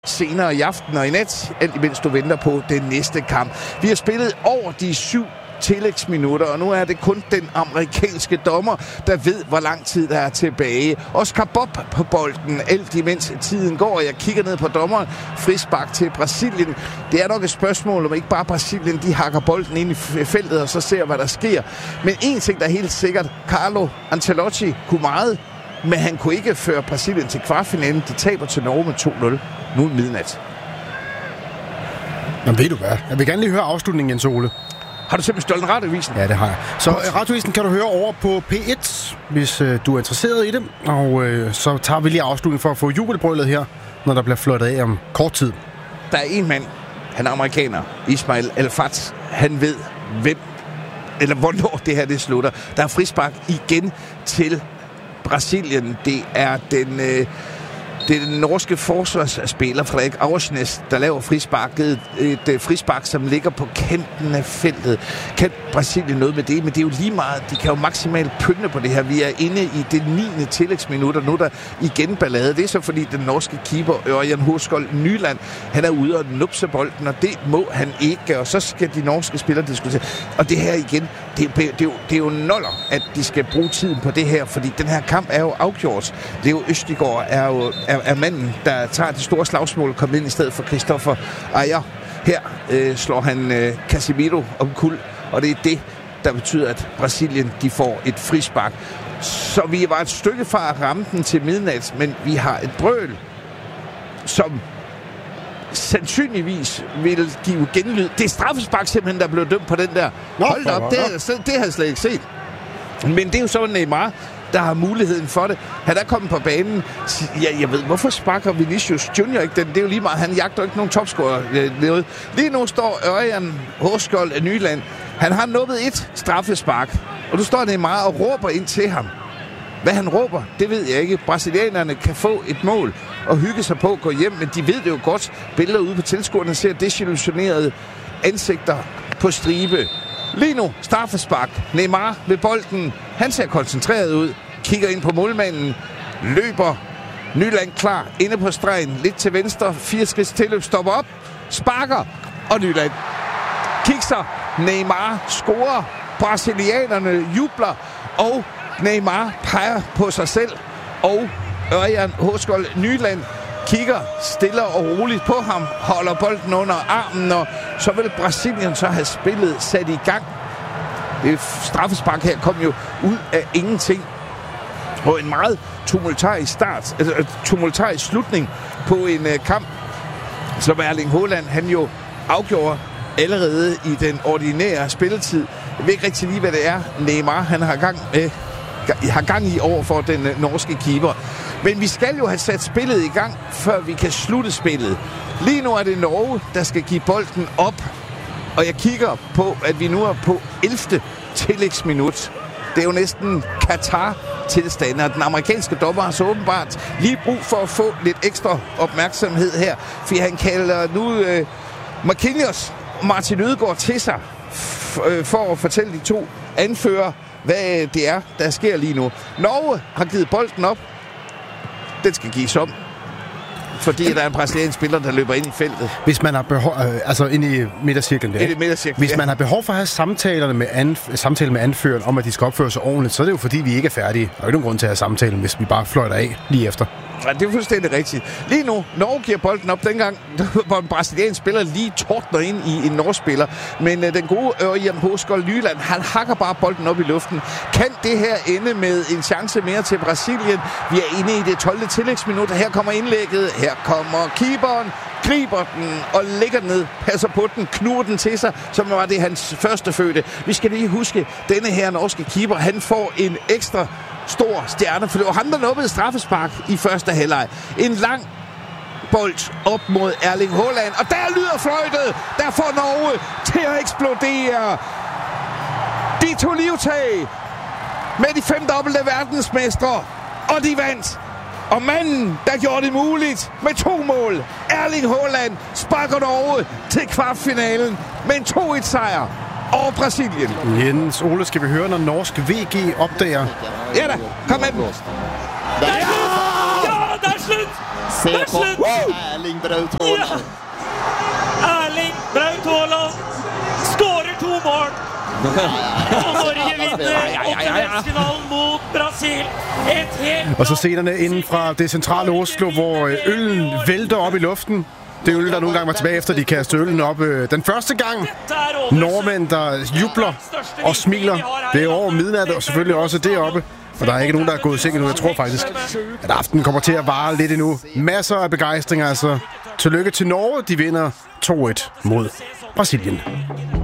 senere i aften og i nat, alt imens du venter på den næste kamp. Vi har spillet over de 7 tillægsminutter, og nu er det kun den amerikanske dommer, der ved, hvor lang tid der er tilbage. Oscar Bob på bolden, alt imens tiden går, og jeg kigger ned på dommeren. Frispark til Brasilien. Det er nok et spørgsmål om ikke bare Brasilien, de hakker bolden ind i feltet, og så ser, hvad der sker. Men en ting, der er helt sikkert, Carlo Ancelotti kunne meget, men han kunne ikke føre Brasilien til kvartfinalen. De taber til Norge med 2-0 nu midnat. Jamen ved du hvad? Jeg vil gerne lige høre afslutningen, Jens Ole. Har du simpelthen stjålet Radioavisen? Ja, det har jeg. Så Radioavisen kan du høre over på P1, hvis du er interesseret i det. Og så tager vi lige afslutningen for at få jubelbrølet her, når der bliver flottet af om kort tid. Der er en mand, han er amerikaner, Ismail El-Fat. Han ved, hvem eller hvornår det her det slutter. Der er frispark igen til Brasilien. Det er den norske forsvarsspiller Frederik Aursnes, der laver frisparket. Et frispark, som ligger på kanten af feltet. Kan Brasilien noget med det? Men det er jo lige meget. De kan jo maksimalt pynte på det her. Vi er inde i det 9. tillægsminut, og nu er der igen ballade. Det er så fordi den norske keeper Ørjan Hoskold Nyland, han er ude og nupse bolden, og det må han ikke. Og så skal de norske spillere diskutere. Og det her igen, det er jo noller, at de skal bruge tiden på det her, fordi den her kamp er jo afgjort. Leo Østigård er manden, der tager det store slagsmål, kommet ind i stedet for Christopher Ajer. Her slår han Casemiro omkuld, og det er det, der betyder, at Brasilien de får et frispark. Så vi var et stykke fra at ramme den til midnat, men vi har et brøl, som sandsynligvis vil give genlyd. Det er straffespark simpelthen, der blev dømt på den der. Hold da op, det har jeg slet ikke set. Men det er jo så Neymar, der har muligheden for det. Han er kommet på banen. Jeg ved, hvorfor sparker Vinicius Junior ikke den? Det er jo lige meget. Han jagter ikke nogen topscorer. Lige nu står Ørjan Hoskold Nyland. Han har nubbet et straffespark. Og nu står Neymar og råber ind til ham. Hvad han råber, det ved jeg ikke. Brasilianerne kan få et mål og hygge sig på at gå hjem, men de ved det jo godt. Billeder ude på tilskuerne ser desillusionerede ansigter på stribe. Lige nu, straffespark. Neymar ved bolden. Han ser koncentreret ud. Kigger ind på målmanden. Løber. Nyland klar. Inde på stregen. Lidt til venstre. 4 skridt tilløb. Stopper op. Sparker. Og Nyland kigger. Neymar scorer. Brasilianerne jubler. Og Neymar peger på sig selv. Og Ørjan Hoskold Nyland kigger stille og roligt på ham, holder bolden under armen, og så vil Brasilien så have spillet sat i gang. Det straffespark her kom jo ud af ingenting. Og en meget tumultarisk slutning på en kamp, som Erling Haaland, han jo afgjorde allerede i den ordinære spilletid. Jeg ved ikke rigtig lige, hvad det er, Neymar han har gang i over for den norske keeper. Men vi skal jo have sat spillet i gang, før vi kan slutte spillet. Lige nu er det Norge, der skal give bolden op. Og jeg kigger på, at vi nu er på 11. tillægsminut. Det er jo næsten Katar-tilstand, og den amerikanske dommer har så åbenbart lige brug for at få lidt ekstra opmærksomhed her. For han kalder nu Marquinhos og Martin Ødegaard til sig for at fortælle de to anfører, hvad det er, der sker lige nu. Norge har givet bolden op. Den skal gives om, fordi der er en brasiliansk spiller, der løber ind i feltet. Hvis man har behov, altså ind i midtercirklen der. Hvis man har behov for at have samtaler med anføreren om, at de skal opføre sig ordentligt, så er det jo fordi, vi ikke er færdige. Der er ikke nogen grund til at have samtalen, hvis vi bare fløjter af lige efter. Ja, det er fuldstændig rigtigt. Lige nu, Norge giver bolden op. Dengang, hvor en brasiliansk spiller lige tordner ind i en norsk spiller. Men den gode Ørjan Hoskold Nyland, han hakker bare bolden op i luften. Kan det her ende med en chance mere til Brasilien? Vi er inde i det 12. tillægsminut. Her kommer indlægget. Her kommer keeperen. Griber den og lægger den ned, passer på den, knuger den til sig, som var det hans første fødte. Vi skal lige huske, denne her norske keeper, han får en ekstra stor stjerne, for det var ham, der nubbede straffespark i første halvleg. En lang bold op mod Erling Haaland, og der lyder fløjtet, der får Norge til at eksplodere. De tog livtag med de 5 dobbelte verdensmestre, og de vandt. Og manden, der gjorde det muligt med 2 mål, Erling Haaland, sparker Norge til kvartfinalen med en 2-1 sejr over Brasilien. Jens Ole, skal vi høre, når norsk VG opdager? Ja da, kom med den. Ja, det er slut! Se på Erling Braut Haaland. Erling Braut Haaland skårer 2 mål. Og Norge vinner åttedelsfinalen mot Brasil. Og så scenerne inden fra det centrale Oslo, hvor øllen vælter op i luften. Det er øl, der nogle gange var tilbage efter, de kastede øllen op. Den første gang, nordmænd, der jubler og smiler. Det er over midnat, og selvfølgelig også deroppe. Og der er ikke nogen, der er gået i seng endnu. Jeg tror faktisk, at aftenen kommer til at vare lidt endnu. Masser af begejstring, altså. Tillykke til Norge. De vinder 2-1 mod Brasilien.